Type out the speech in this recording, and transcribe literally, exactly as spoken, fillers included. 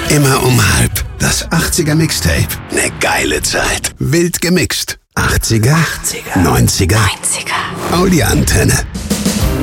Immer um halb. Das achtziger Mixtape. Ne geile Zeit. Wild gemixt. achtziger, achtziger, neunziger. neunziger. Audi-Antenne.